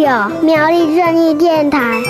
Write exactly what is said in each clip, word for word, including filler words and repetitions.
有苗栗正义电台。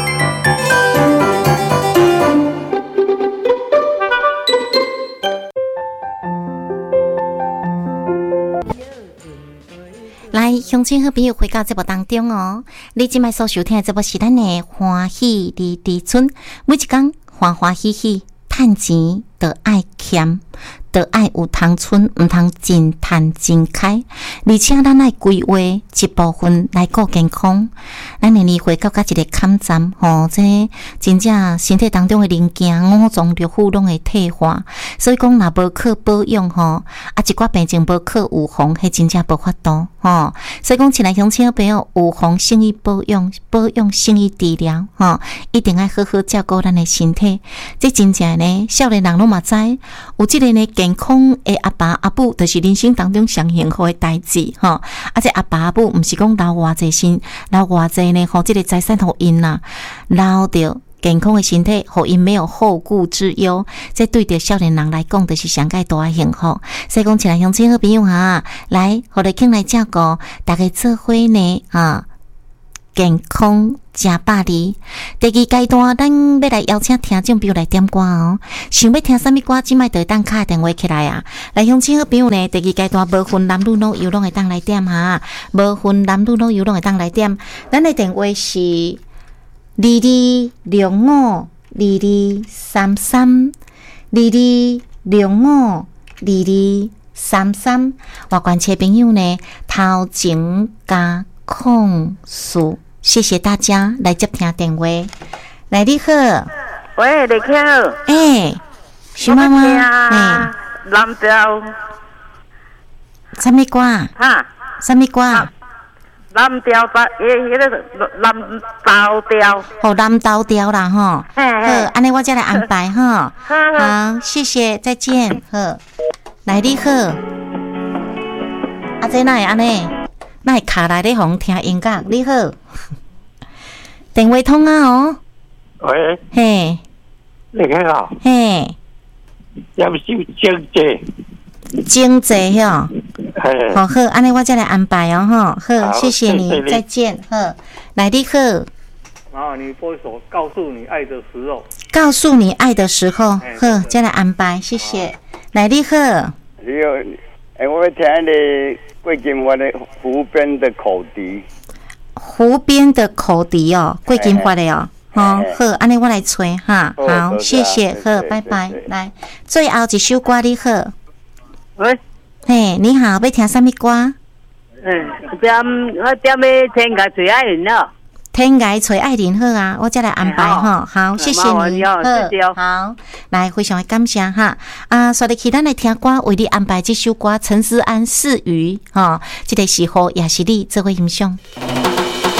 来，乡亲好朋友回到节目当中哦。你今摆所收听的节目是咱的欢喜里里村，每一天欢欢喜喜，趁钱就爱俭，就爱有通存，唔通真趁真开。而且咱爱规划一部分来顾健康。咱的年岁到甲一个坎站，吼，这真正身体当中的零件五脏六腑拢会退化，所以讲若无靠保养吼，啊一寡病症无靠预防，迄真正无法度吼。所以讲，亲爱乡亲朋友，预防胜于保养，保养胜于治疗吼，一定要好好照顾咱的身体。这真正呢，少年人拢嘛知，有即个呢健康的阿爸阿母，就是人生当中上幸福的代志吼。啊，这阿爸阿母毋是讲留偌济身，留偌济呢，吼，这个财产互因啦，留着健康的身体，互因没有后顾之忧。这对着少年人来讲，就是上界大的幸福。所以讲，亲爱乡亲好朋友哈，来，互你请来照顾，大家做伙呢啊，健康真百里。第二阶段，咱要来邀请听众朋友来点歌哦。想要听什么歌，即摆就当敲电话起来啊！来，乡亲好朋友呢，第二阶段无分男女老幼拢会当来点哈，无分男女老幼拢会当来点。咱的电话是二二六五二二三三二二六五二二三三。外观车朋友呢，头前加控诉。谢谢大家来接听电话。来，你好， 喂，你好， 哎，徐妈妈， 哎，蓝调， 什么歌？ 哈， 什么歌？ 蓝调吧，迄迄个蓝豆调， 哦，蓝豆调啦，吼， 嘿嘿好，安尼我再来安排哈。 好好好，谢谢，再见，好，来，你好，啊，这哪会安尼？那会卡来咧，互听音乐。你好，电话通啊哦。 喂， 嘿， 你好， 嘿， 要不是经济， 经济吼， 嘿， 好好，安尼我再来安排哦，吼，好， 好谢谢你， 谢谢你再见，好，来，你好， 然后你播一首《告诉你爱的时候》。 告诉你爱的时候， 哎好，再来安排，谢谢，来，你好， 你有，哎，我要听你桂金华的湖边的口笛， 湖边的口笛哦，桂金发的哦。哦，好，安尼我来吹哈， 好好， 多谢谢谢， 谢谢好，拜拜谢谢。 来，最后一首歌你好， 喂， 嘿，你好，要听什么歌？ 嗯，点我点要天涯最爱人了。 天涯找爱人好啊，我再来安排哈。好，谢谢你，好，好，来，非常的感谢哈。啊，所以其他来听歌，为你安排这首歌，陈思安《四鱼》哈，这个时候也是你这位欣赏。